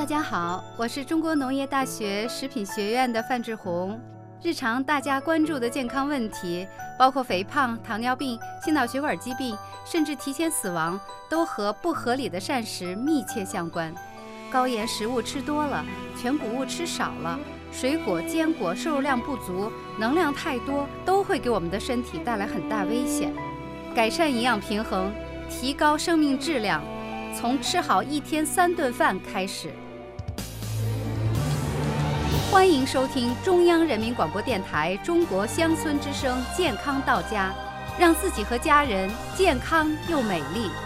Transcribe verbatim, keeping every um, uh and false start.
家好，我是中国农业大学食品学院的范志红。日常大家关注的健康问题，包括肥胖、糖尿病、心脑血管疾病，甚至提前死亡，都和不合理的膳食密切相关。高盐食物吃多了，全谷物吃少了，水果、坚果摄入量不足，能量太多，都会给我们的身体带来很大危险。改善营养平衡，提高生命质量，从吃好一天三顿饭开始。欢迎收听中央人民广播电台中国乡村之声健康到家，让自己和家人健康又美丽。